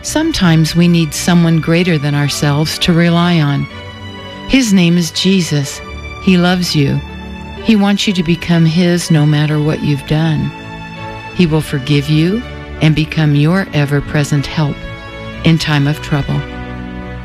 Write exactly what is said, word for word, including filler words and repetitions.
Sometimes we need someone greater than ourselves to rely on. His name is Jesus. He loves you. He wants you to become His no matter what you've done. He will forgive you and become your ever-present help in time of trouble.